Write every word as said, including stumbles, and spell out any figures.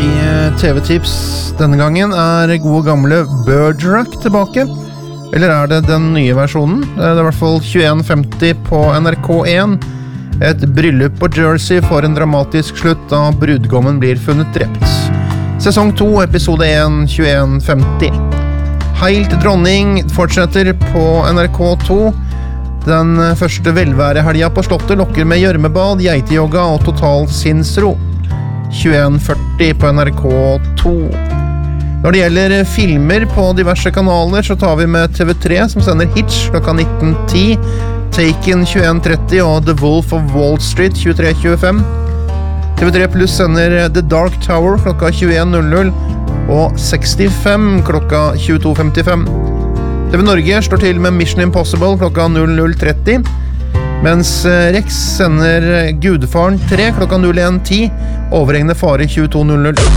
T V-tips denne gangen er gode gamle Bergerac tilbake. Eller er det den nye versjonen? Det er i hvert fall tjueen femti på N R K én. Et bryllup på Jersey får en dramatisk slutt da brudgommen blir funnet drept. Sesong to, episode én, tjueen femti. Heilt dronning fortsetter på N R K to. Den første velværehelga på slottet lokker med gjørmebad, geiteyoga og total sinnsro. tjueen førti på N R K to. Når det gjelder filmer på diverse kanaler, så tar vi med T V tre, som sender Hitch klokka nitten ti, Taken tjueen tretti og The Wolf of Wall Street tjuetre tjuefem. T V tre Plus sender The Dark Tower klokka tjueen null null og sekstifem klokka tjueto femtifem. T V Norge slår til med Mission Impossible klokka null null tretti, mens Rex sender Gudfaren tre klokka null én ti, overhengende fare tjueto null null.